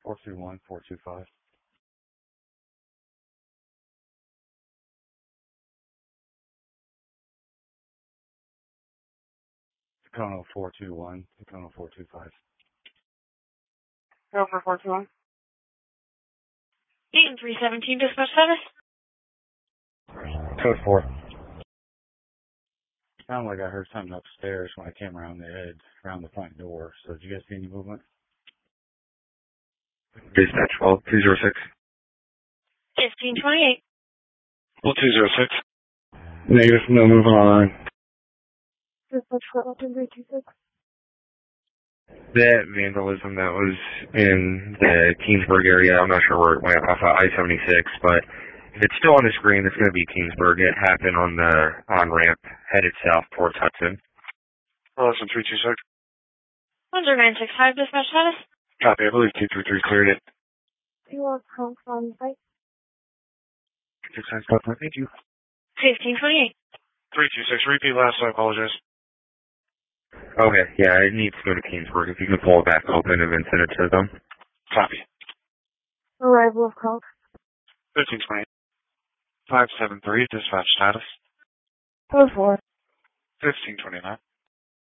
421-425. Tacoma 421, Tacoma 425. Over 421. 8 and 317, dispatch status. Code 4. Sounded like I heard something upstairs when I came around the edge, around the front door. So did you guys see any movement? Dispatch 206. 1528. 206. Negative, no movement on line. Dispatch 326. That vandalism that was in the Keensburg area, I'm not sure where it went off of I-76, but if it's still on the screen, it's going to be Keensburg. It happened on the on-ramp headed south towards Hudson. Listen, 326. 10965, dispatch status. Copy, I believe 233 cleared it. You are Conk on site. 6 copy, thank you. 1528. 326, repeat last, I apologize. Okay, yeah, it needs to go to Keensburg. If you can pull it back open and then send it to them. Copy. Arrival of Conk. 1528. 573, dispatch status. Code 4. 1529.